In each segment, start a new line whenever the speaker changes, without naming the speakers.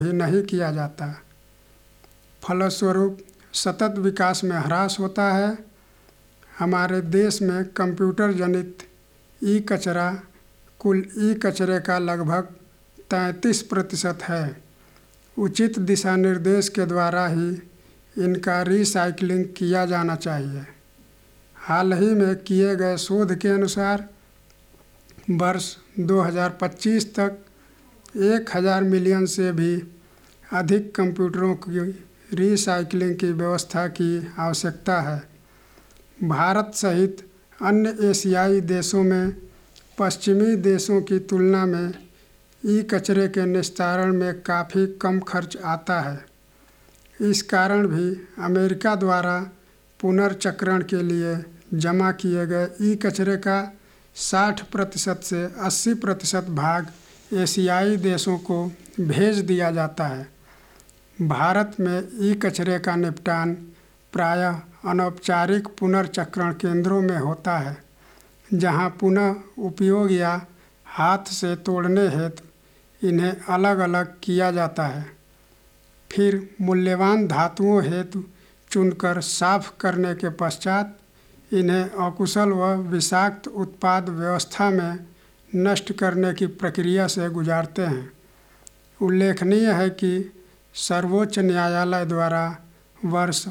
भी नहीं किया जाता। फलस्वरूप सतत विकास में ह्रास होता है। हमारे देश में कंप्यूटर जनित ई कचरा कुल ई कचरे का लगभग 33% है। उचित दिशा निर्देश के द्वारा ही इनका रिसाइकलिंग किया जाना चाहिए। हाल ही में किए गए शोध के अनुसार वर्ष 2025 तक 1000 मिलियन से भी अधिक कंप्यूटरों की रिसाइकलिंग की व्यवस्था की आवश्यकता है। भारत सहित अन्य एशियाई देशों में पश्चिमी देशों की तुलना में ई कचरे के निस्तारण में काफ़ी कम खर्च आता है। इस कारण भी अमेरिका द्वारा पुनर्चक्रण के लिए जमा किए गए ई कचरे का 60% से 80% भाग एशियाई देशों को भेज दिया जाता है। भारत में ई कचरे का निपटान प्रायः अनौपचारिक पुनर्चक्रण केंद्रों में होता है, जहां पुनः उपयोग या हाथ से तोड़ने हेतु इन्हें अलग अलग किया जाता है। फिर मूल्यवान धातुओं हेतु चुनकर साफ करने के पश्चात इन्हें अकुशल व विषाक्त उत्पाद व्यवस्था में नष्ट करने की प्रक्रिया से गुजारते हैं। उल्लेखनीय है कि सर्वोच्च न्यायालय द्वारा वर्ष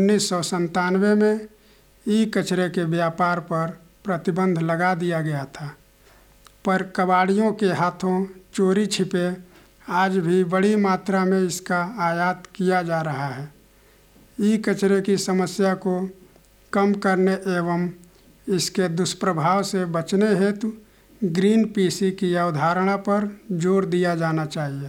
1997 में ई कचरे के व्यापार पर प्रतिबंध लगा दिया गया था, पर कबाड़ियों के हाथों चोरी छिपे आज भी बड़ी मात्रा में इसका आयात किया जा रहा है। ई कचरे की समस्या को कम करने एवं इसके दुष्प्रभाव से बचने हेतु ग्रीन पीसी की अवधारणा पर जोर दिया जाना चाहिए।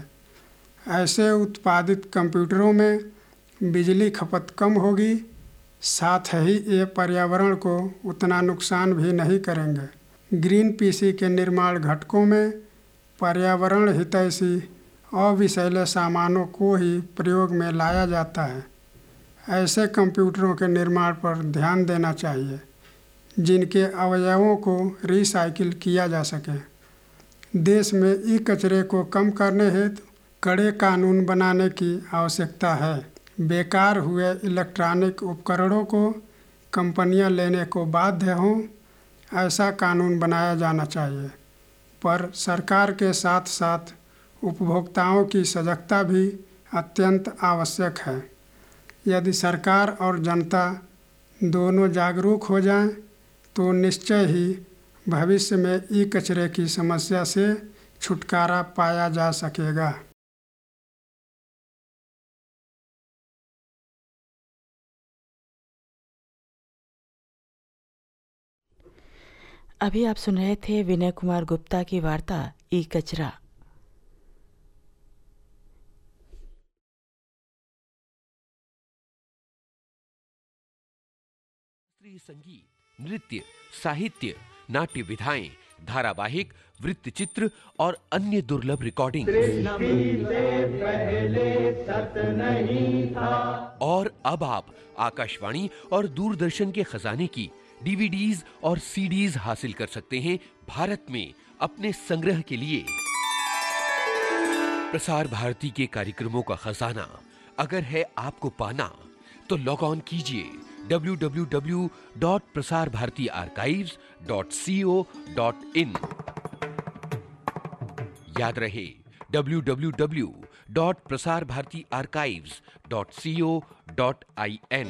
ऐसे उत्पादित कंप्यूटरों में बिजली खपत कम होगी, साथ ही ये पर्यावरण को उतना नुकसान भी नहीं करेंगे। ग्रीन पीसी के निर्माण घटकों में पर्यावरण हितैषी अविषैले सामानों को ही प्रयोग में लाया जाता है। ऐसे कंप्यूटरों के निर्माण पर ध्यान देना चाहिए जिनके अवयवों को रिसाइकिल किया जा सके। देश में ई कचरे को कम करने हेतु कड़े कानून बनाने की आवश्यकता है। बेकार हुए इलेक्ट्रॉनिक उपकरणों को कंपनियां लेने को बाध्य हों, ऐसा कानून बनाया जाना चाहिए। पर सरकार के साथ साथ उपभोक्ताओं की सजगता भी अत्यंत आवश्यक है। यदि सरकार और जनता दोनों जागरूक हो जाएं, तो निश्चय ही भविष्य में ई कचरे की समस्या से छुटकारा पाया जा सकेगा।
अभी आप सुन रहे थे विनय कुमार गुप्ता की वार्ता ई कचरा।
संगीत, नृत्य, साहित्य, नाट्य विधाएं, धारावाहिक, वृत्तचित्र और अन्य दुर्लभ रिकॉर्डिंग। और अब आप आकाशवाणी और दूरदर्शन के खजाने की डीवीडीज और सीडीज हासिल कर सकते हैं भारत में अपने संग्रह के लिए। प्रसार भारती के कार्यक्रमों का खजाना अगर है आपको पाना, तो लॉग ऑन कीजिए www.prasarbhartiarchives.co.in। याद रहे www.prasarbhartiarchives.co.in।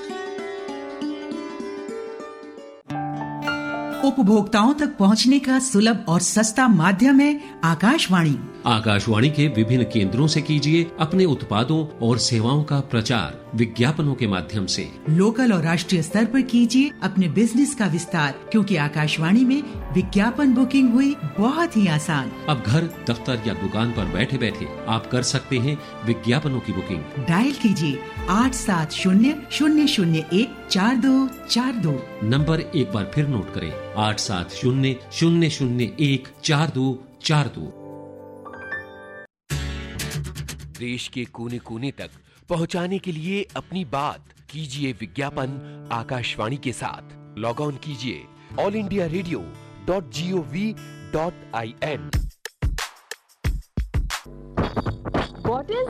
उपभोक्ताओं तक पहुंचने का सुलभ और सस्ता माध्यम है आकाशवाणी।
आकाशवाणी के विभिन्न केंद्रों से कीजिए अपने उत्पादों और सेवाओं का प्रचार विज्ञापनों के माध्यम से।
लोकल और राष्ट्रीय स्तर पर कीजिए अपने बिजनेस का विस्तार, क्योंकि आकाशवाणी में विज्ञापन बुकिंग हुई बहुत ही आसान।
अब घर, दफ्तर या दुकान पर बैठे बैठे आप कर सकते हैं विज्ञापनों की बुकिंग।
डायल कीजिए 8700014242।
नंबर एक बार फिर नोट करें, 8700014242।
देश के कोने कोने तक पहुंचाने के लिए अपनी बात कीजिए विज्ञापन आकाशवाणी के साथ। लॉग ऑन कीजिए allindiaradio.gov.in।
What is